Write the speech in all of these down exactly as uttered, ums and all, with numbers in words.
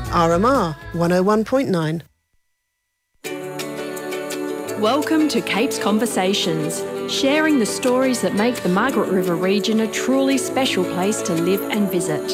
R M R one oh one point nine. Welcome to Capes Conversations, sharing the stories that make the Margaret River region a truly special place to live and visit.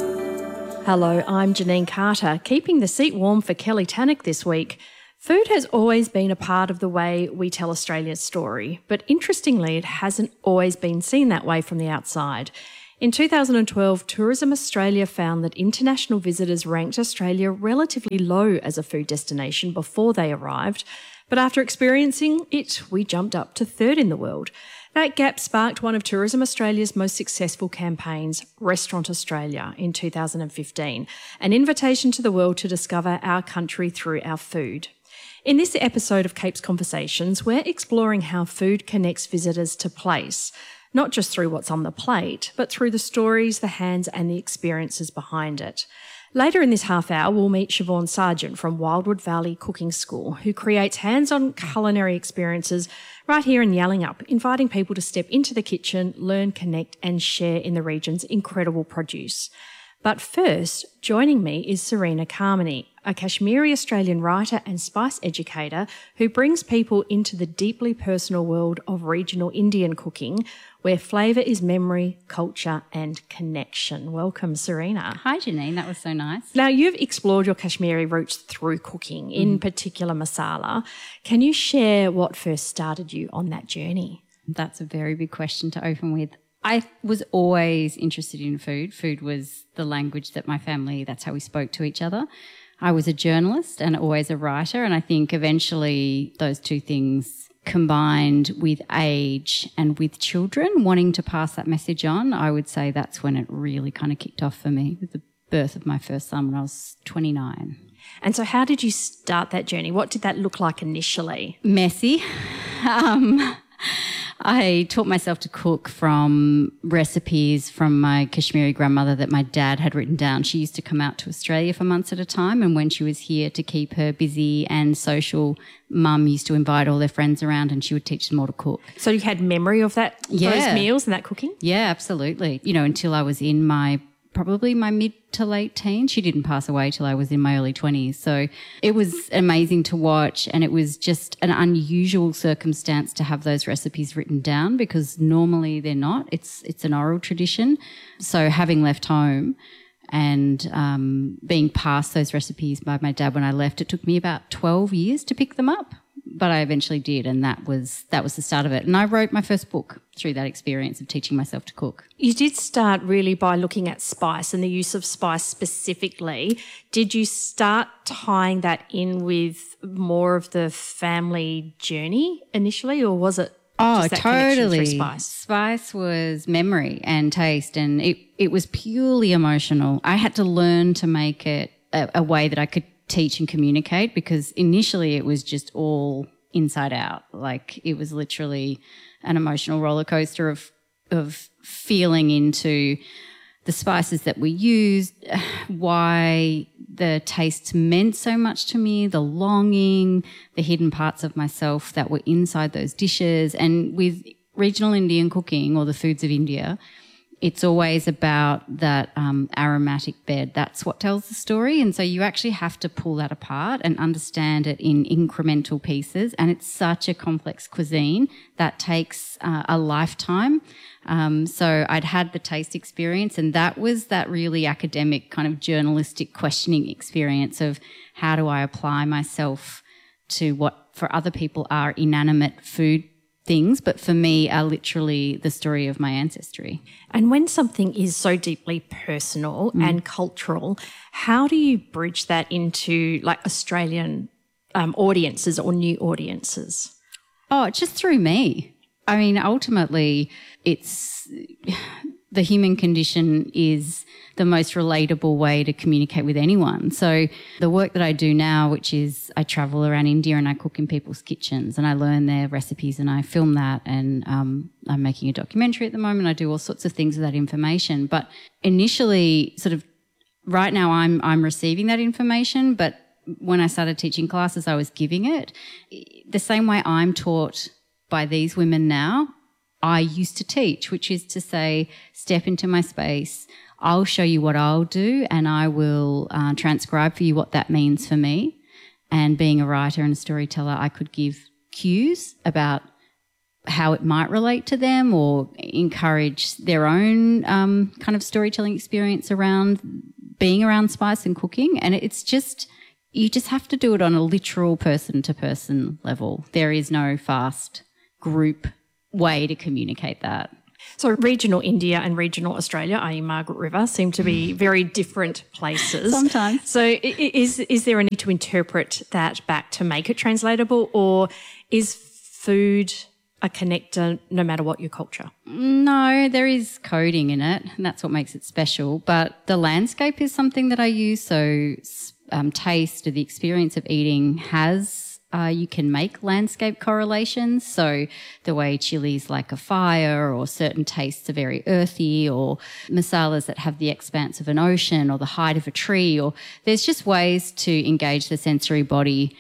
Hello, I'm Janine Carter, keeping the seat warm for Kelly Tannock this week. Food has always been a part of the way we tell Australia's story, but interestingly, it hasn't always been seen that way from the outside. In two thousand twelve, Tourism Australia found that international visitors ranked Australia relatively low as a food destination before they arrived, but after experiencing it, we jumped up to third in the world. That gap sparked one of Tourism Australia's most successful campaigns, Restaurant Australia, in two thousand fifteen, an invitation to the world to discover our country through our food. In this episode of Capes Conversations, we're exploring how food connects visitors to place, not just through what's on the plate, but through the stories, the hands and the experiences behind it. Later in this half hour, we'll meet Siobhan Sargent from Wildwood Valley Cooking School, who creates hands-on culinary experiences right here in Yallingup, inviting people to step into the kitchen, learn, connect and share in the region's incredible produce. But first, joining me is Serena Carmody, a Kashmiri Australian writer and spice educator who brings people into the deeply personal world of regional Indian cooking, where flavour is memory, culture and connection. Welcome, Serena. Hi, Janine. That was so nice. Now, you've explored your Kashmiri roots through cooking, in mm. particular masala. Can you share what first started you on that journey? That's a very big question to open with. I was always interested in food. Food was the language that my family, that's how we spoke to each other. I was a journalist and always a writer, and I think eventually those two things combined with age and with children wanting to pass that message on, I would say that's when it really kind of kicked off for me, with the birth of my first son when I was twenty-nine. And so how did you start that journey? What did that look like initially? Messy. Um, I taught myself to cook from recipes from my Kashmiri grandmother that my dad had written down. She used to come out to Australia for months at a time, and when she was here to keep her busy and social, Mum used to invite all their friends around and she would teach them all to cook. So you had memory of that, yeah. those meals and that cooking? Yeah, absolutely. You know, until I was in my probably my mid to late teens. She didn't pass away till I was in my early twenties. So it was amazing to watch, and it was just an unusual circumstance to have those recipes written down, because normally they're not. It's it's an oral tradition. So having left home and um, being passed those recipes by my dad when I left, it took me about twelve years to pick them up. But I eventually did, and that was that was the start of it. And I wrote my first book through that experience of teaching myself to cook. You did start really by looking at spice and the use of spice specifically. Did you start tying that in with more of the family journey initially, or was it oh, just that totally. connection through spice? Spice was memory and taste, and it, it was purely emotional. I had to learn to make it a, a way that I could teach and communicate, because initially it was just all inside out. Like, it was literally an emotional roller coaster of of feeling into the spices that we used, why the tastes meant so much to me, the longing, the hidden parts of myself that were inside those dishes. And with regional Indian cooking, or the foods of India, it's always about that um, aromatic bed. That's what tells the story. And so you actually have to pull that apart and understand it in incremental pieces. And it's such a complex cuisine that takes uh, a lifetime. Um, so I'd had the taste experience, and that was that really academic kind of journalistic questioning experience of how do I apply myself to what for other people are inanimate food things, but for me are literally the story of my ancestry. And when something is so deeply personal mm. and cultural, how do you bridge that into like Australian um, audiences or new audiences? Oh, just through me. I mean, ultimately, it's the human condition is the most relatable way to communicate with anyone. So the work that I do now, which is I travel around India and I cook in people's kitchens and I learn their recipes and I film that, and um, I'm making a documentary at the moment. I do all sorts of things with that information. But initially, sort of right now I'm I'm receiving that information, but when I started teaching classes, I was giving it. The same way I'm taught by these women now, I used to teach, which is to say, step into my space. I'll show you what I'll do, and I will uh, transcribe for you what that means for me. And being a writer and a storyteller, I could give cues about how it might relate to them or encourage their own um, kind of storytelling experience around being around spice and cooking. And it's just, you just have to do it on a literal person-to-person level. There is no fast group way to communicate that. So regional India and regional Australia, that is. Margaret River, seem to be very different places. Sometimes. So is is there a need to interpret that back to make it translatable, or is food a connector no matter what your culture? No, there is coding in it, and that's what makes it special. But the landscape is something that I use. So um, taste or the experience of eating has... Uh, you can make landscape correlations. So the way chili's like a fire, or certain tastes are very earthy, or masalas that have the expanse of an ocean or the height of a tree, or there's just ways to engage the sensory body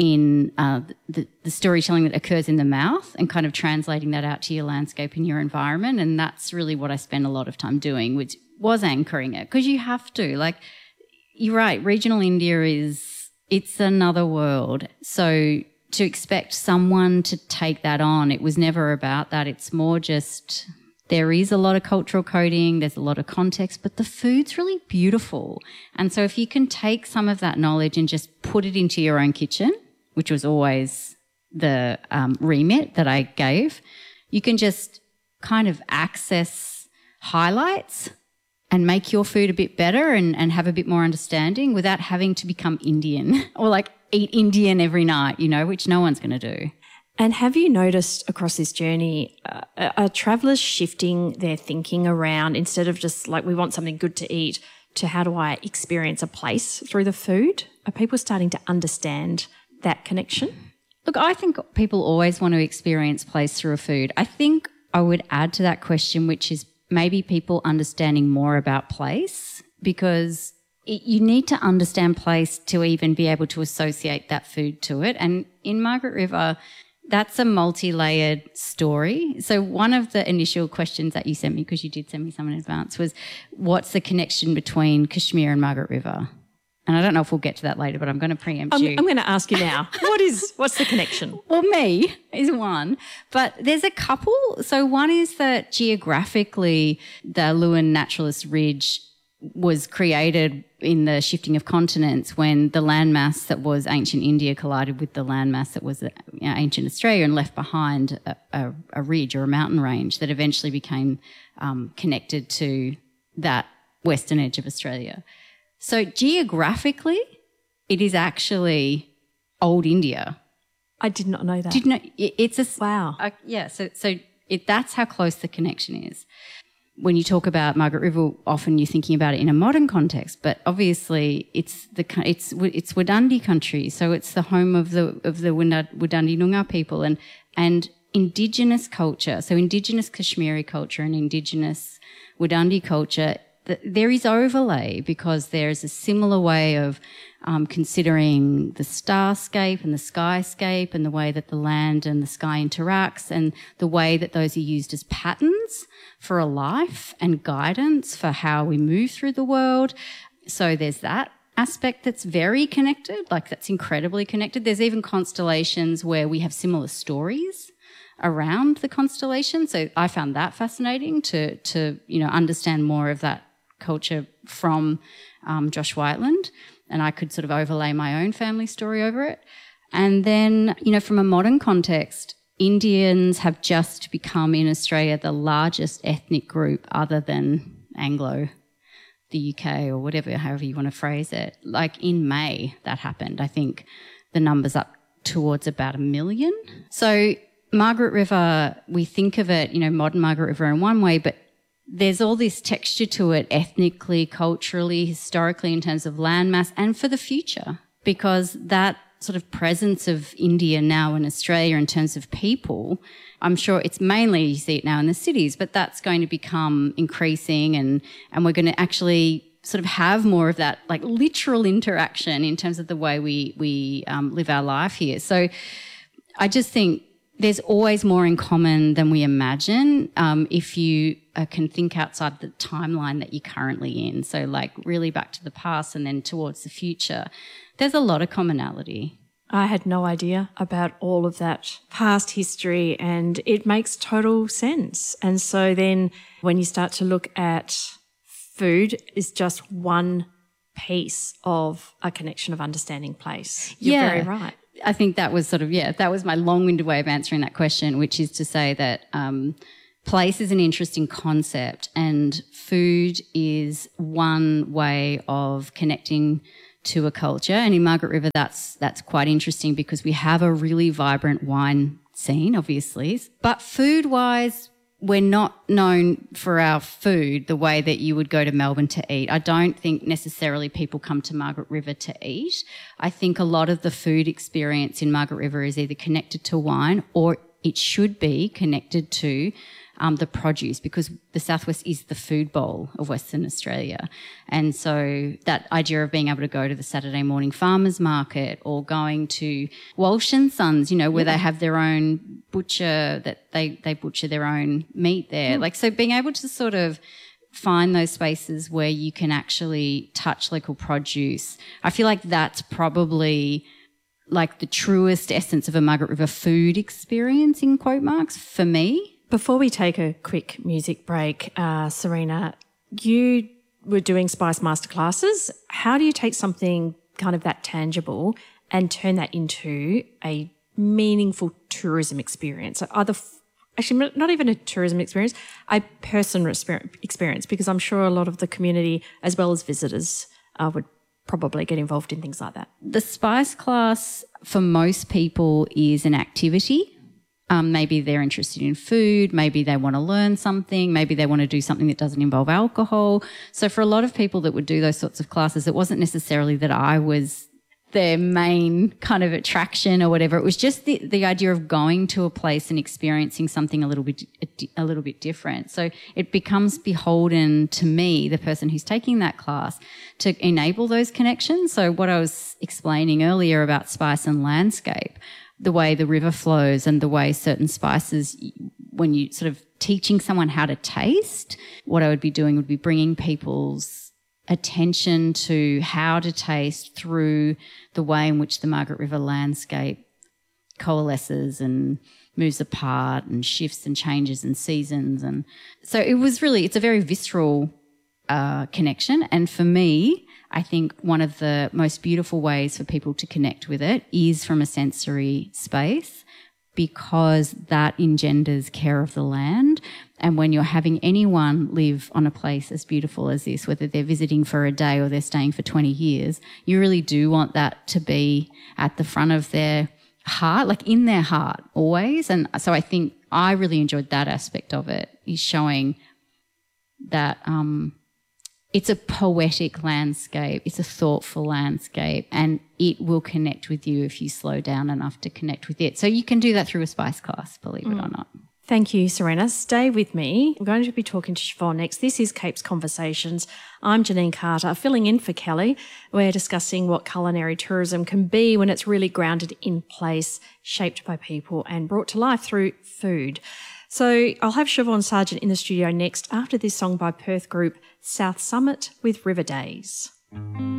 in uh, the, the storytelling that occurs in the mouth and kind of translating that out to your landscape and your environment. And that's really what I spent a lot of time doing, which was anchoring it, because you have to. Like, you're right, regional India is... it's another world. So to expect someone to take that on, it was never about that. It's more just, there is a lot of cultural coding, there's a lot of context, but the food's really beautiful. And so if you can take some of that knowledge and just put it into your own kitchen, which was always the um, remit that I gave, you can just kind of access highlights and make your food a bit better and, and have a bit more understanding without having to become Indian or like eat Indian every night, you know, which no one's going to do. And have you noticed across this journey, uh, are travellers shifting their thinking around, instead of just like, we want something good to eat, to how do I experience a place through the food? Are people starting to understand that connection? Look, I think people always want to experience place through a food. I think I would add to that question, which is maybe people understanding more about place, because it, you need to understand place to even be able to associate that food to it. And in Margaret River, that's a multi-layered story. So one of the initial questions that you sent me, because you did send me some in advance, was what's the connection between Kashmir and Margaret River? And I don't know if we'll get to that later, but I'm going to preempt I'm, you. I'm going to ask you now. What is, what's the connection? Well, me is one, but there's a couple. So one is that geographically, the Lewin Naturalist Ridge was created in the shifting of continents when the landmass that was ancient India collided with the landmass that was, you know, ancient Australia, and left behind a, a, a ridge or a mountain range that eventually became um, connected to that western edge of Australia. So geographically, it is actually old India. I did not know that. Did not. It's a wow. Uh, yeah. So so it, that's how close the connection is. When you talk about Margaret River, often you're thinking about it in a modern context, but obviously it's the it's it's Wadandi country, so it's the home of the of the Wadandi Noongar people and and Indigenous culture. So Indigenous Kashmiri culture and Indigenous Wadandi culture. There is overlay, because there's a similar way of um, considering the starscape and the skyscape and the way that the land and the sky interacts, and the way that those are used as patterns for a life and guidance for how we move through the world. So there's that aspect that's very connected, like that's incredibly connected. There's even constellations where we have similar stories around the constellation. So I found that fascinating to, to you know, understand more of that culture from um, Josh Whiteland, and I could sort of overlay my own family story over it. And then, you know, from a modern context, Indians have just become in Australia the largest ethnic group other than Anglo, the U K or whatever, however you want to phrase it. Like in May that happened. I think the number's up towards about a million. So Margaret River, we think of it, you know, modern Margaret River in one way, but there's all this texture to it ethnically, culturally, historically, in terms of landmass, and for the future, because that sort of presence of India now in Australia in terms of people, I'm sure it's mainly, you see it now in the cities, but that's going to become increasing, and, and we're going to actually sort of have more of that like literal interaction in terms of the way we, we um, live our life here. So I just think there's always more in common than we imagine um, if you uh, can think outside the timeline that you're currently in. So like really back to the past and then towards the future. There's a lot of commonality. I had no idea about all of that past history, and it makes total sense. And so then when you start to look at food is just one piece of a connection of understanding place. You're yeah. very right. I think that was sort of, yeah, that was my long-winded way of answering that question, which is to say that um, place is an interesting concept and food is one way of connecting to a culture. And in Margaret River, that's that's quite interesting because we have a really vibrant wine scene, obviously. But food-wise, we're not known for our food the way that you would go to Melbourne to eat. I don't think necessarily people come to Margaret River to eat. I think a lot of the food experience in Margaret River is either connected to wine or it should be connected to um, the produce, because the Southwest is the food bowl of Western Australia. And so that idea of being able to go to the Saturday morning farmers market or going to Walsh and Sons, you know, where yeah. they have their own butcher, that they, they butcher their own meat there. Mm. Like, so being able to sort of find those spaces where you can actually touch local produce, I feel like that's probably like the truest essence of a Margaret River food experience, in quote marks, for me. Before we take a quick music break, uh, Serena, you were doing Spice Masterclasses. How do you take something kind of that tangible and turn that into a meaningful tourism experience? So either, actually not even a tourism experience, a personal experience, because I'm sure a lot of the community as well as visitors uh, would probably get involved in things like that. The Spice class for most people is an activity. Um, maybe they're interested in food, maybe they want to learn something, maybe they want to do something that doesn't involve alcohol. So for a lot of people that would do those sorts of classes, it wasn't necessarily that I was their main kind of attraction or whatever. It was just the, the idea of going to a place and experiencing something a little bit a little bit different. So it becomes beholden to me, the person who's taking that class, to enable those connections. So what I was explaining earlier about spice and landscape, the way the river flows and the way certain spices, when you sort of teaching someone how to taste, what I would be doing would be bringing people's attention to how to taste through the way in which the Margaret River landscape coalesces and moves apart and shifts and changes and seasons. And so it was really, it's a very visceral uh, connection. And for me, I think one of the most beautiful ways for people to connect with it is from a sensory space, because that engenders care of the land. And when you're having anyone live on a place as beautiful as this, whether they're visiting for a day or they're staying for twenty years, you really do want that to be at the front of their heart, like in their heart always. And so I think I really enjoyed that aspect of it, is showing that um, it's a poetic landscape, it's a thoughtful landscape, and it will connect with you if you slow down enough to connect with it. So you can do that through a spice class, believe mm. it or not. Thank you, Serena. Stay with me. I'm going to be talking to Siobhan next. This is Capes Conversations. I'm Janine Carter, filling in for Kelly. We're discussing what culinary tourism can be when it's really grounded in place, shaped by people, and brought to life through food. So I'll have Siobhan Sargent in the studio next after this song by Perth group South Summit with River Days.